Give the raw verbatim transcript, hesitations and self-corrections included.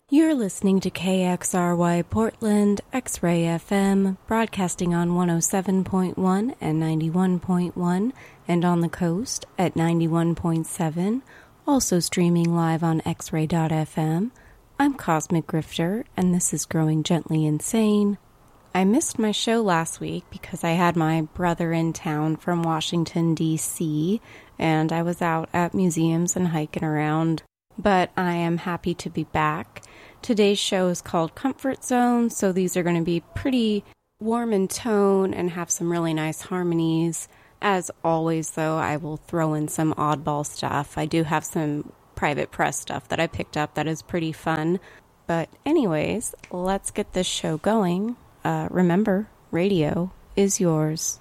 You're listening to K X R Y Portland, X-Ray F M, broadcasting on one oh seven point one and ninety-one point one, and on the coast at ninety-one point seven, also streaming live on x ray dot f m. I'm Cosmic Grifter, and this is Growing Gently Insane. I missed my show last week because I had my brother in town from Washington, D C, and I was out at museums and hiking around, but I am happy to be back. Today's show is called Comfort Zone, so these are going to be pretty warm in tone and have some really nice harmonies. As always, though, I will throw in some oddball stuff. I do have some private press stuff that I picked up that is pretty fun. But anyways, let's get this show going. Uh, remember, radio is yours.